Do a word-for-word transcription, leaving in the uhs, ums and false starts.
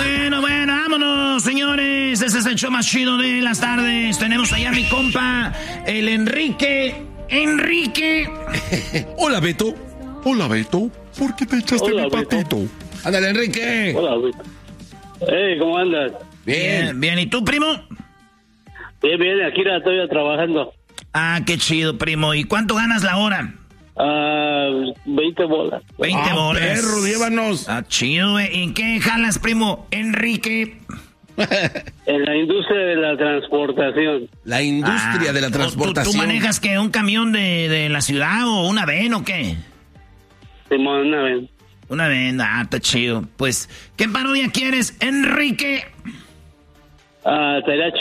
Bueno, bueno, vámonos, señores. Ese es el show más chido de las tardes. Tenemos allá a mi compa, el Enrique. Enrique. Hola, Beto. Hola, Beto. ¿Por qué te echaste Hola, mi patito? Beto. Ándale, Enrique. Hola, Beto. Hey, ¿cómo andas? Bien. bien, bien. ¿Y tú, primo? Bien, bien, aquí la estoy trabajando. Ah, qué chido, primo. ¿Y cuánto ganas la hora? Ah, veinte bolas. veinte ah, bolas. Perro, llévanos. Ah, chido, güey. ¿En qué jalas, primo? Enrique. En la industria de la transportación. La industria ah, de la transportación. ¿Tú, tú manejas qué? ¿Un camión de, de la ciudad o una van o qué? Simón, una vez. Una van, ah, está chido. Pues, ¿qué parodia quieres, Enrique? Ah, estaría chido.